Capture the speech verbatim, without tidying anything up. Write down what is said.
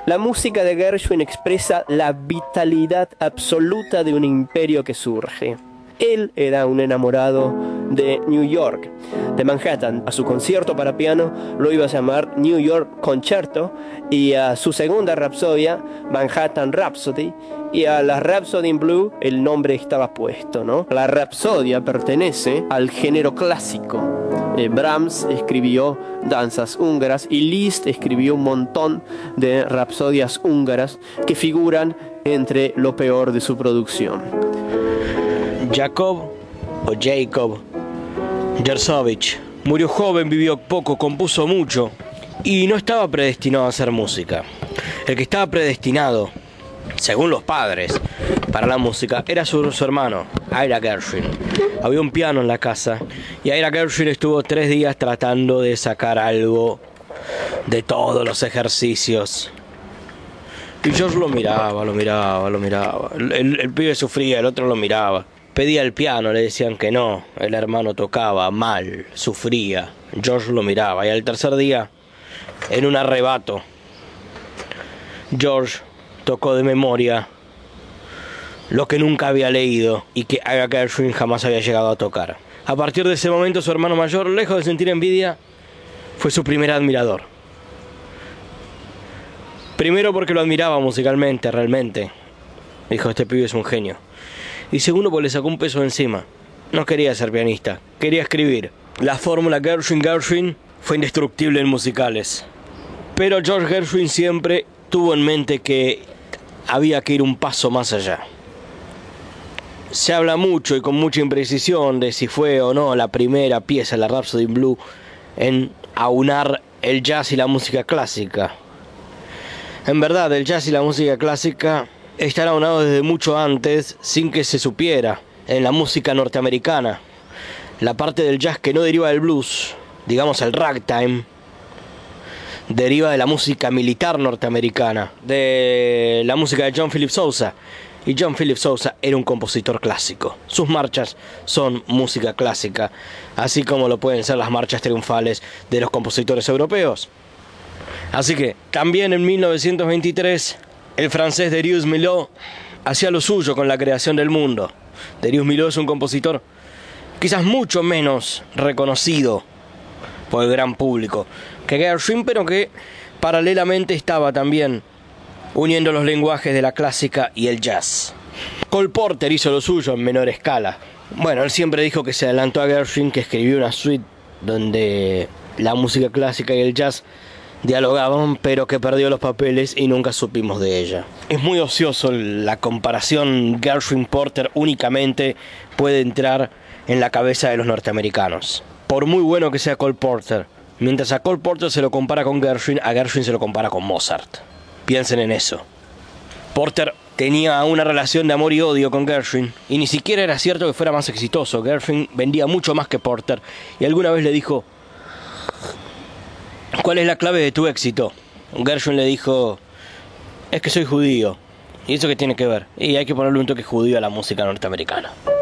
La música de Gershwin expresa la vitalidad absoluta de un imperio que surge. Él era un enamorado de New York, de Manhattan. A su concierto para piano lo iba a llamar New York Concerto, y a su segunda rapsodia Manhattan Rhapsody, y a la Rhapsody in Blue el nombre estaba puesto, ¿no? La rapsodia pertenece al género clásico. Eh, Brahms escribió danzas húngaras y Liszt escribió un montón de rapsodias húngaras que figuran entre lo peor de su producción. Jacob o Jacob Jersovich murió joven, vivió poco, compuso mucho y no estaba predestinado a hacer música. El que estaba predestinado, según los padres, para la música era su, su hermano, Ira Gershwin. Había un piano en la casa y Ira Gershwin estuvo tres días tratando de sacar algo de todos los ejercicios. Y George lo miraba, lo miraba, lo miraba. El, el, el pibe sufría, el otro lo miraba. Pedía el piano, le decían que no. El hermano tocaba mal, sufría. George lo miraba. Y al tercer día, en un arrebato, George tocó de memoria lo que nunca había leído y que Ira Gershwin jamás había llegado a tocar. A partir de ese momento, su hermano mayor, lejos de sentir envidia, fue su primer admirador. Primero porque lo admiraba musicalmente, realmente. Dijo, este pibe es un genio. Y segundo porque le sacó un peso encima. No quería ser pianista, quería escribir. La fórmula Gershwin-Gershwin fue indestructible en musicales. Pero George Gershwin siempre tuvo en mente que había que ir un paso más allá. Se habla mucho y con mucha imprecisión de si fue o no la primera pieza, la Rhapsody in Blue, en aunar el jazz y la música clásica. En verdad, el jazz y la música clásica están aunados desde mucho antes, sin que se supiera, en la música norteamericana. La parte del jazz que no deriva del blues, digamos el ragtime, deriva de la música militar norteamericana, de la música de John Philip Sousa. Y John Philip Sousa era un compositor clásico. Sus marchas son música clásica, así como lo pueden ser las marchas triunfales de los compositores europeos. Así que, también en mil novecientos veintitrés, el francés Darius Milhaud hacía lo suyo con la creación del mundo. Darius Milhaud es un compositor quizás mucho menos reconocido por el gran público que Gershwin, pero que paralelamente estaba también uniendo los lenguajes de la clásica y el jazz. Cole Porter hizo lo suyo en menor escala. Bueno, él siempre dijo que se adelantó a Gershwin, que escribió una suite donde la música clásica y el jazz dialogaban, pero que perdió los papeles y nunca supimos de ella. Es muy ocioso la comparación. Gershwin-Porter únicamente puede entrar en la cabeza de los norteamericanos. Por muy bueno que sea Cole Porter, mientras a Cole Porter se lo compara con Gershwin, a Gershwin se lo compara con Mozart. Piensen en eso. Porter tenía una relación de amor y odio con Gershwin, y ni siquiera era cierto que fuera más exitoso. Gershwin vendía mucho más que Porter, y alguna vez le dijo: ¿cuál es la clave de tu éxito? Gershwin le dijo: es que soy judío. ¿Y eso qué tiene que ver? Y hay que ponerle un toque judío a la música norteamericana.